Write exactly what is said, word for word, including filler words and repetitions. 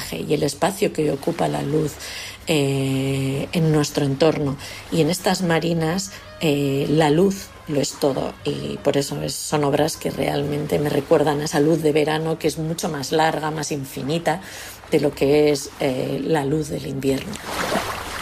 paisaje y el espacio que ocupa la luz eh, en nuestro entorno. Y en estas marinas eh, la luz lo es todo, y por eso es, son obras que realmente me recuerdan a esa luz de verano, que es mucho más larga, más infinita de lo que es eh, la luz del invierno.